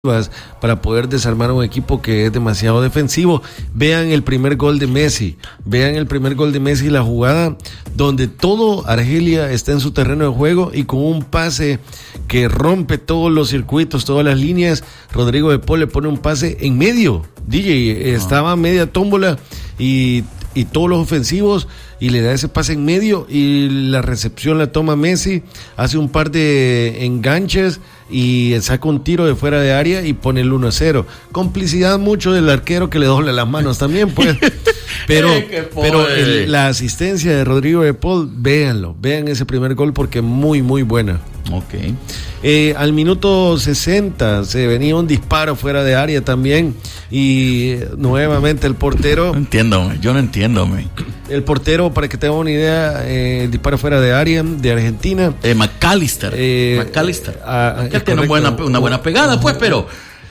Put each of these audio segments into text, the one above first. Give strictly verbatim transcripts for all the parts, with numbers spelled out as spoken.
para poder desarmar un equipo que es demasiado defensivo. Vean el primer gol de Messi, vean el primer gol de Messi, la jugada donde todo Argelia está en su terreno de juego y con un pase que rompe todos los circuitos, todas las líneas. Rodrigo de Paul le pone un pase en medio, D J, estaba media tómbola y, y todos los ofensivos, y le da ese pase en medio y la recepción la toma Messi, hace un par de enganches y saca un tiro de fuera de área y pone el uno a cero. Complicidad mucho del arquero que le dobla las manos también, pues. Pero, pero el, la asistencia de Rodrigo de Paul, véanlo, vean ese primer gol porque es muy, muy buena. Ok. Eh, al minuto sesenta se venía un disparo fuera de área también y nuevamente el portero. No entiendo, yo no entiendo. Me. El portero, para que tengan una idea, eh, el disparo fuera de área de Argentina. Eh, McAllister. Eh, McAllister. A, que tiene buena, una buena pegada, pues, pero.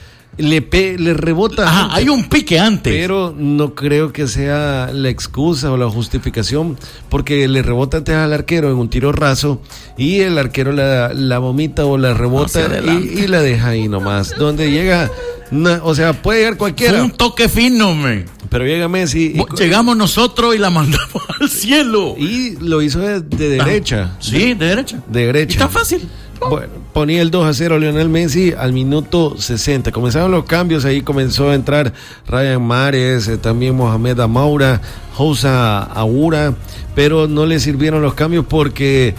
Le, pe, le rebota. Ajá, hay un pique antes. Pero no creo que sea la excusa o la justificación, porque le rebota antes al arquero en un tiro raso y el arquero la, la vomita o la rebota no, y, y la deja ahí nomás. Donde llega, no, o sea, puede llegar cualquiera. Fue un toque fino, me. Pero llega Messi. Y, llegamos nosotros y la mandamos al cielo. Y lo hizo de, de derecha. Ah, sí, de derecha. De derecha. Y tan fácil. Bueno, ponía el dos a cero Lionel Messi al minuto sesenta. Comenzaron los cambios, ahí comenzó a entrar Ryan Mahrez, eh, también Mohamed Amoura, Housa Aoura, pero no le sirvieron los cambios porque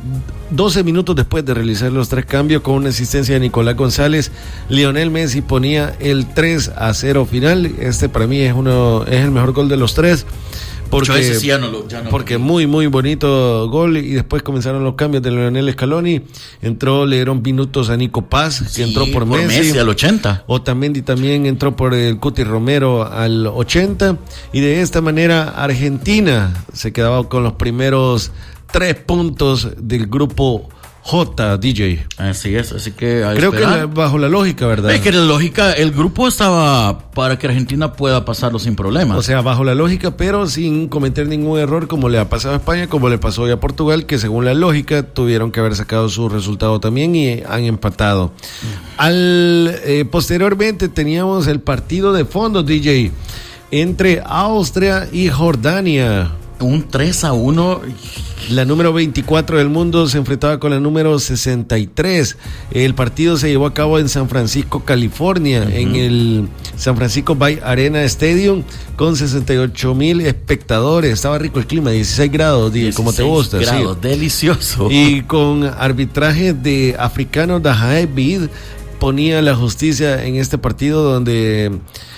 doce minutos después de realizar los tres cambios con una asistencia de Nicolás González, Lionel Messi ponía el tres a cero final. Este para mí es uno es el mejor gol de los tres. Porque, sí ya no lo, ya no porque muy muy bonito gol. Y después comenzaron los cambios de Lionel Scaloni. Entró, le dieron minutos a Nico Paz, que sí, entró por, por Messi, Messi al ochenta. Otamendi también entró por el Cuti Romero al ochenta. Y de esta manera Argentina se quedaba con los primeros tres puntos del grupo J, D J. Así es, así que creo esperar. que la, bajo la lógica, ¿verdad? Es que la lógica, el grupo estaba para que Argentina pueda pasarlo sin problemas. O sea, bajo la lógica, pero sin cometer ningún error, como le ha pasado a España, como le pasó hoy a Portugal, que según la lógica tuvieron que haber sacado su resultado también y han empatado. Mm. Al eh, posteriormente teníamos el partido de fondo, D J, entre Austria y Jordania. Un tres a uno. La número veinticuatro del mundo se enfrentaba con la número sesenta y tres. El partido se llevó a cabo en San Francisco, California, uh-huh. en el San Francisco Bay Arena Stadium, con sesenta y ocho mil espectadores. Estaba rico el clima, dieciséis grados, como te gusta. Grados, sí. Delicioso. Y con arbitraje de africano Dahae Bid, ponía la justicia en este partido donde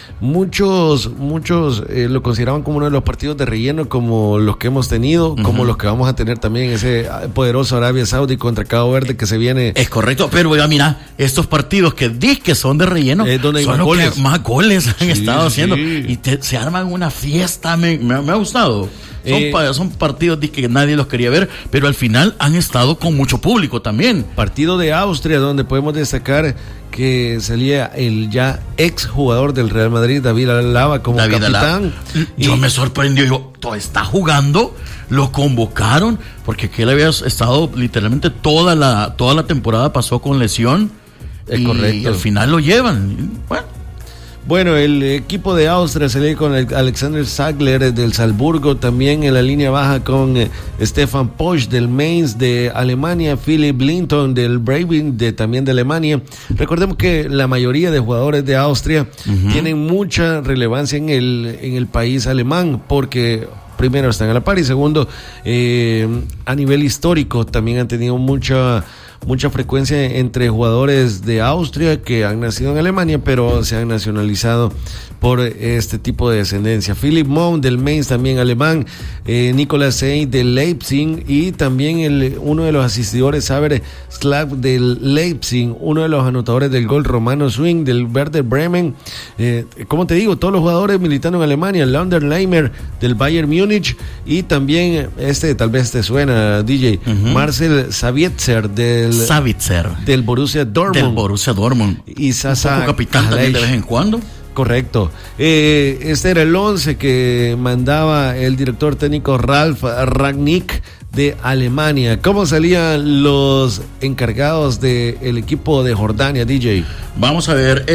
muchos muchos eh, lo consideraban como uno de los partidos de relleno, como los que hemos tenido, uh-huh. como los que vamos a tener también, ese poderoso Arabia Saudí contra Cabo Verde que se viene. Es correcto, pero ya mira, estos partidos que dis que son de relleno, es donde hay son más goles. Que más goles han sí, estado sí. haciendo y te, se arman una fiesta, me, me, me ha gustado. Son, eh, son partidos que nadie los quería ver, pero al final han estado con mucho público también. Partido de Austria, donde podemos destacar que salía el ya ex jugador del Real Madrid, David Alaba, como David capitán. Alaba. Yo y... me sorprendió, yo, todo está jugando, lo convocaron, porque que él había estado literalmente toda la, toda la temporada pasó con lesión. Es y correcto. Al final lo llevan. Bueno. Bueno, el equipo de Austria se lee con el Alexander Sagler del Salzburgo, también en la línea baja con eh, Stefan Posch del Mainz de Alemania, Philipp Linton del Breivik de también de Alemania. Recordemos que la mayoría de jugadores de Austria uh-huh. tienen mucha relevancia en el en el país alemán, porque primero están a la par y segundo eh, a nivel histórico también han tenido mucha mucha frecuencia entre jugadores de Austria que han nacido en Alemania pero se han nacionalizado por este tipo de descendencia. Philipp Mohm del Mainz, también alemán, eh, Nicolas Sey del Leipzig y también el, uno de los asistidores, Saber Slav del Leipzig, uno de los anotadores del gol, Romano Swing del Werder Bremen. Eh, como te digo, todos los jugadores militando en Alemania, Lander Leimer del Bayern Múnich y también este, tal vez te suena, D J, uh-huh. Marcel Sabitzer del Sabitzer del Borussia Dortmund. Del Borussia Dortmund. Y Sasa capitán también de vez en cuando. Correcto. Eh, este era el once que mandaba el director técnico Ralf Rangnick de Alemania. ¿Cómo salían los encargados del equipo de Jordania, D J? Vamos a ver.